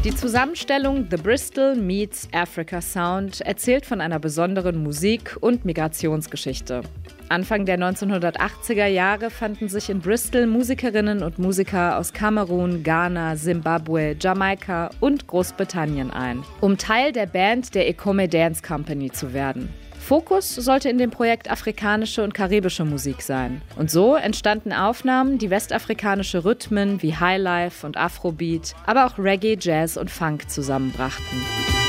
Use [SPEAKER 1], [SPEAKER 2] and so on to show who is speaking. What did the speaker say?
[SPEAKER 1] Die Zusammenstellung The Bristol Meets Africa Sound erzählt von einer besonderen Musik- und Migrationsgeschichte. Anfang der 1980er Jahre fanden sich in Bristol Musikerinnen und Musiker aus Kamerun, Ghana, Simbabwe, Jamaika und Großbritannien ein, um Teil der Band der Ekome Dance Company zu werden. Fokus sollte in dem Projekt afrikanische und karibische Musik sein. Und so entstanden Aufnahmen, die westafrikanische Rhythmen wie Highlife und Afrobeat, aber auch Reggae, Jazz und Funk zusammenbrachten.